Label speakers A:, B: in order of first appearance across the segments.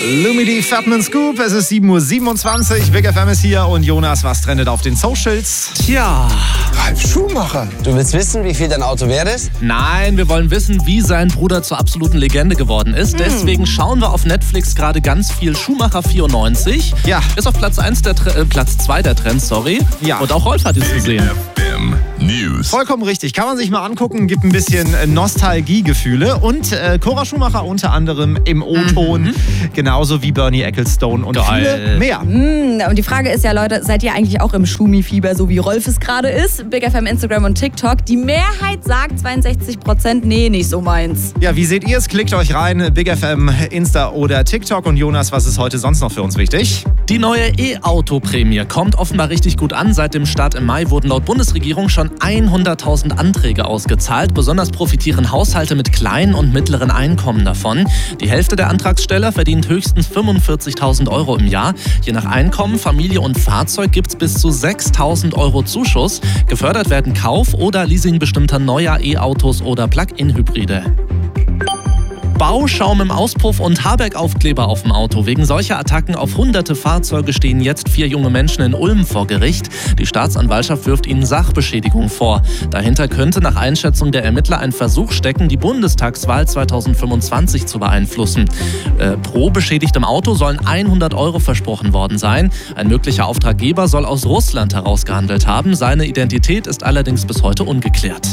A: Lumidee, Fatman Scoop, es ist 7:27 Uhr, Big FM ist hier und Jonas, was trendet auf den Socials?
B: Tja,
C: Ralf Schumacher.
D: Du willst wissen, wie viel dein Auto wert ist?
B: nein, wir wollen wissen, wie sein Bruder zur absoluten Legende geworden ist. Deswegen schauen wir auf Netflix gerade ganz viel Schumacher 94.
A: Ja.
B: Ist auf Platz 2 der Trends, sorry.
A: Ja.
B: Und auch Rolf hat es gesehen.
E: FM News.
A: Vollkommen richtig, kann man sich mal angucken, gibt ein bisschen Nostalgiegefühle und Cora Schumacher unter anderem im O-Ton, genauso wie Bernie Ecclestone und viele mehr.
F: Und die Frage ist ja, Leute, seid ihr eigentlich auch im Schumi-Fieber, so wie Rolf es gerade ist? Big FM, Instagram und TikTok. Die Mehrheit sagt 62%, nee, nicht so meins.
A: Ja, wie seht ihr es? Klickt euch rein, Big FM, Insta oder TikTok. Und Jonas, was ist heute sonst noch für uns wichtig?
B: Die neue E-Auto-Prämie kommt offenbar richtig gut an. Seit dem Start im Mai wurden laut Bundesregierung schon 100.000 Anträge ausgezahlt. Besonders profitieren Haushalte mit kleinen und mittleren Einkommen davon. Die Hälfte der Antragsteller verdient höchstens 45.000 Euro im Jahr. Je nach Einkommen, Familie und Fahrzeug gibt es bis zu 6.000 Euro Zuschuss. Gefördert werden Kauf oder Leasing bestimmter neuer E-Autos oder Plug-in-Hybride. Bauschaum im Auspuff und Habeck-Aufkleber auf dem Auto. Wegen solcher Attacken auf hunderte Fahrzeuge stehen jetzt 4 junge Menschen in Ulm vor Gericht. Die Staatsanwaltschaft wirft ihnen Sachbeschädigung vor. Dahinter könnte nach Einschätzung der Ermittler ein Versuch stecken, die Bundestagswahl 2025 zu beeinflussen. Pro beschädigtem Auto sollen 100 Euro versprochen worden sein. Ein möglicher Auftraggeber soll aus Russland herausgehandelt haben. Seine Identität ist allerdings bis heute ungeklärt.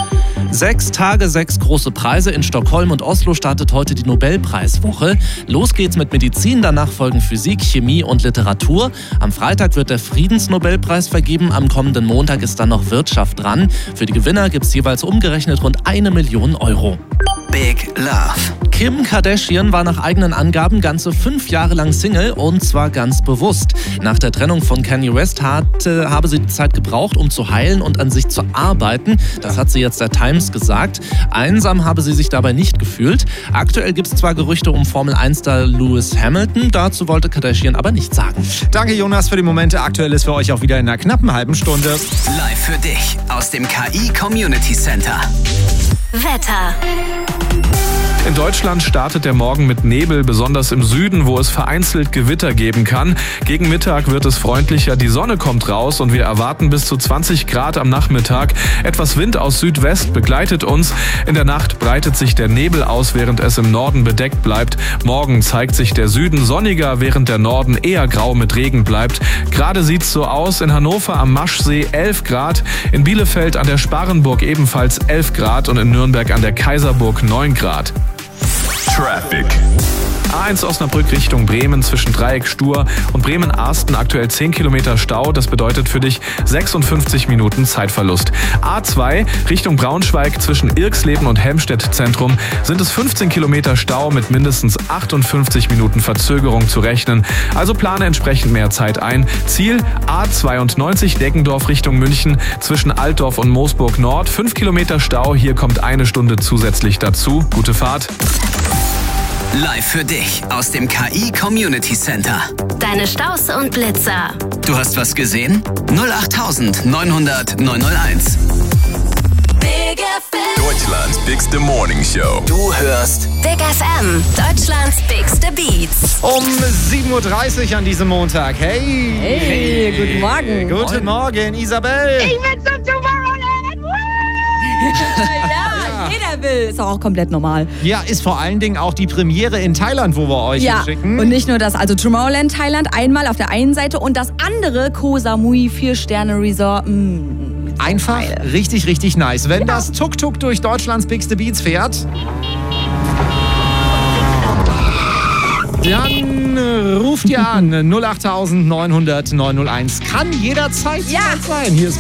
B: 6 Tage, 6 große Preise. In Stockholm und Oslo startet heute die Nobelpreiswoche. Los geht's mit Medizin, danach folgen Physik, Chemie und Literatur. Am Freitag wird der Friedensnobelpreis vergeben, am kommenden Montag ist dann noch Wirtschaft dran. Für die Gewinner gibt's jeweils umgerechnet rund 1 Million Euro.
G: Big Love.
B: Kim Kardashian war nach eigenen Angaben ganze 5 Jahre lang Single und zwar ganz bewusst. Nach der Trennung von Kanye West habe sie die Zeit gebraucht, um zu heilen und an sich zu arbeiten. Das hat sie jetzt der Times gesagt. Einsam habe sie sich dabei nicht gefühlt. Aktuell gibt es zwar Gerüchte um Formel-1-Star Lewis Hamilton, dazu wollte Kardashian aber nichts sagen.
A: Danke Jonas für die Momente. Aktuell ist für euch auch wieder in einer knappen halben Stunde.
G: Live für dich aus dem KI Community Center.
H: Wetter.
I: In Deutschland startet der Morgen mit Nebel, besonders im Süden, wo es vereinzelt Gewitter geben kann. Gegen Mittag wird es freundlicher, die Sonne kommt raus und wir erwarten bis zu 20 Grad am Nachmittag. Etwas Wind aus Südwest begleitet uns. In der Nacht breitet sich der Nebel aus, während es im Norden bedeckt bleibt. Morgen zeigt sich der Süden sonniger, während der Norden eher grau mit Regen bleibt. Gerade sieht's so aus. In Hannover am Maschsee 11 Grad, in Bielefeld an der Sparrenburg ebenfalls 11 Grad und in Nürnberg an der Kaiserburg 9 Grad.
E: Traffic.
I: A1 Osnabrück Richtung Bremen zwischen Dreieck Stur und Bremen-Arsten aktuell 10 Kilometer Stau. Das bedeutet für dich 56 Minuten Zeitverlust. A2 Richtung Braunschweig zwischen Irxleben und Helmstedt Zentrum sind es 15 Kilometer Stau mit mindestens 58 Minuten Verzögerung zu rechnen. Also plane entsprechend mehr Zeit ein. Ziel A92 Deggendorf Richtung München zwischen Altdorf und Moosburg Nord. 5 Kilometer Stau, hier kommt 1 Stunde zusätzlich dazu. Gute Fahrt.
G: Live für dich aus dem KI Community Center.
H: Deine Staus und Blitzer.
G: Du hast was gesehen? 08900 901.
H: Big FM.
E: Deutschlands bigste Morning Show.
G: Du hörst
H: Big FM. Deutschlands bigste Beats.
A: Um 7:30 Uhr an diesem Montag. Hey!
F: Hey, guten Morgen.
A: Guten Morgen, Isabel!
F: Ich will zum Tomorrowland! Ja, jeder will. Ist auch komplett normal.
A: Ja, ist vor allen Dingen auch die Premiere in Thailand, wo wir euch hinschicken.
F: Und nicht nur das, also Tomorrowland Thailand einmal auf der einen Seite und das andere Koh Samui 4-Sterne-Resort.
A: Einfach richtig, richtig nice. Wenn das Tuk-Tuk durch Deutschlands bigste Beats fährt, dann ruft ihr an 08900 901. Kann jederzeit sein. Hier ist